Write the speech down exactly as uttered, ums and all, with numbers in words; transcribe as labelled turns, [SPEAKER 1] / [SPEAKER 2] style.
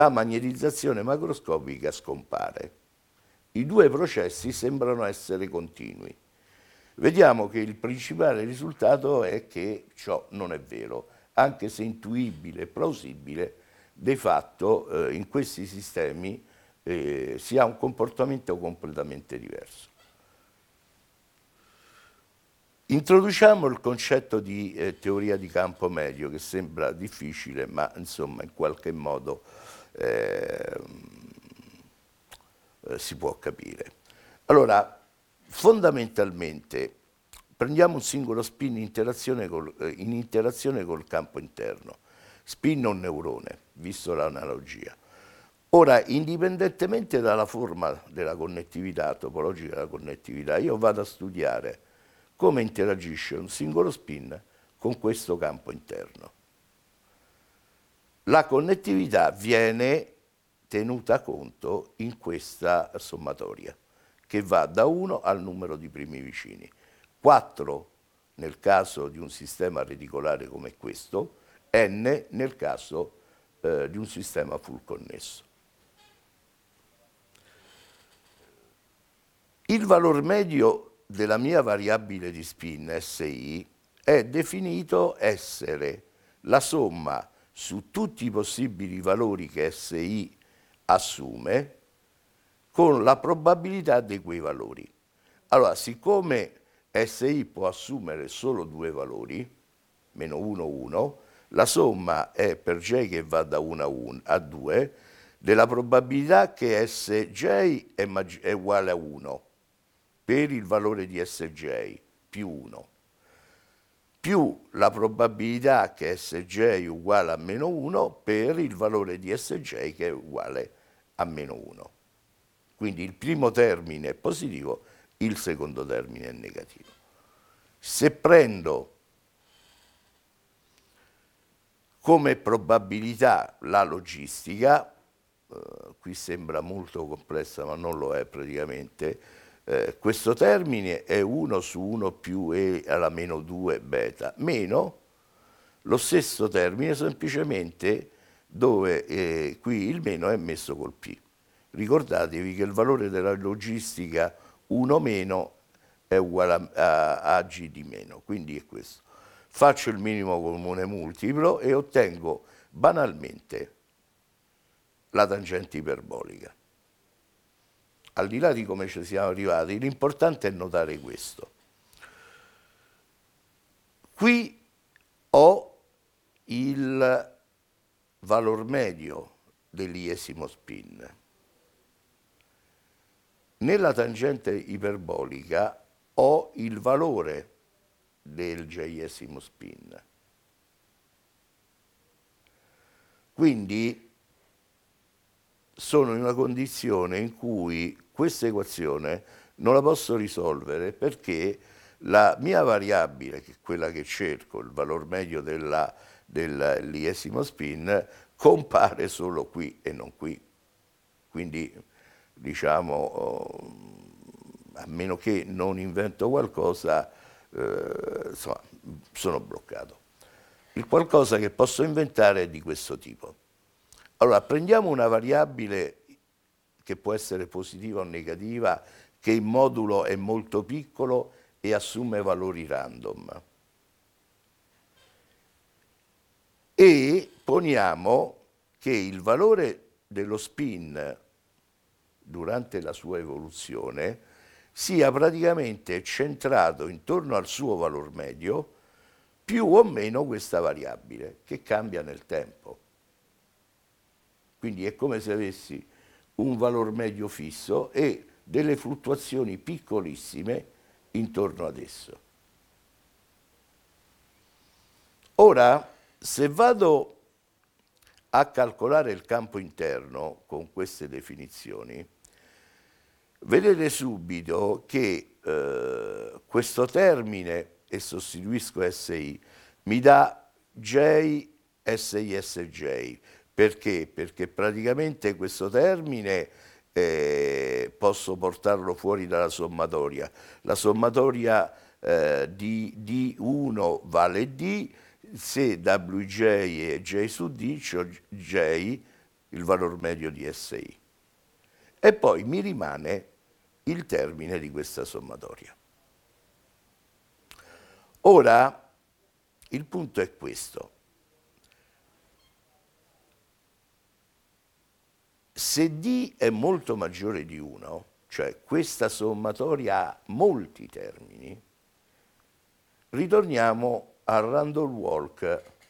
[SPEAKER 1] la magnetizzazione macroscopica scompare. I due processi sembrano essere continui. Vediamo che il principale risultato è che ciò non è vero, anche se intuibile e plausibile, de fatto eh, in questi sistemi eh, si ha un comportamento completamente diverso. Introduciamo il concetto di eh, teoria di campo medio, che sembra difficile, ma insomma in qualche modo eh, eh, si può capire. Allora, fondamentalmente, prendiamo un singolo spin in interazione col, eh, in interazione col campo interno. Spin o neurone, visto l'analogia. Ora, indipendentemente dalla forma della connettività, topologica della connettività, io vado a studiare come interagisce un singolo spin con questo campo interno. La connettività viene tenuta conto in questa sommatoria, che va da uno al numero di primi vicini. quattro nel caso di un sistema reticolare come questo, n nel caso eh, di un sistema full connesso. Il valor medio della mia variabile di spin Si è definito essere la somma su tutti i possibili valori che Si assume con la probabilità di quei valori. Allora, siccome Si può assumere solo due valori, meno uno, uno, la somma è per J che va da uno a due, della probabilità che Sj è, è uguale a uno per il valore di Sj più uno, più la probabilità che Sj è uguale a meno uno per il valore di Sj che è uguale a meno uno. Quindi il primo termine è positivo, il secondo termine è negativo. Se prendo come probabilità la logistica, eh, qui sembra molto complessa ma non lo è praticamente, eh, questo termine è uno su uno più e alla meno due beta, meno lo stesso termine semplicemente dove eh, qui il meno è messo col P. Ricordatevi che il valore della logistica uno meno è uguale a, a, a G di meno, quindi è questo. Faccio il minimo comune multiplo e ottengo banalmente la tangente iperbolica. Al di là di come ci siamo arrivati, l'importante è notare questo. Qui ho il valor medio dell'iesimo spin. Nella tangente iperbolica ho il valore del j-esimo spin. Quindi sono in una condizione in cui questa equazione non la posso risolvere perché la mia variabile, che è quella che cerco, il valor medio dell'iesimo spin, compare solo qui e non qui. Quindi, diciamo, a meno che non invento qualcosa, eh, insomma, sono bloccato. Il qualcosa che posso inventare è di questo tipo. Allora, prendiamo una variabile che può essere positiva o negativa, che in modulo è molto piccolo e assume valori random. E poniamo che il valore dello spin durante la sua evoluzione sia praticamente centrato intorno al suo valor medio più o meno questa variabile che cambia nel tempo. Quindi è come se avessi un valor medio fisso e delle fluttuazioni piccolissime intorno ad esso. Ora, se vado a calcolare il campo interno con queste definizioni, vedete subito che eh, questo termine, e sostituisco Si, mi dà J, Si, Sj. Perché? Perché praticamente questo termine eh, posso portarlo fuori dalla sommatoria. La sommatoria eh, di D uno vale D, se Wj è J su D, cioè J il valore medio di S I. E poi mi rimane il termine di questa sommatoria. Ora, il punto è questo. Se D è molto maggiore di uno, cioè questa sommatoria ha molti termini, ritorniamo al Randall Walk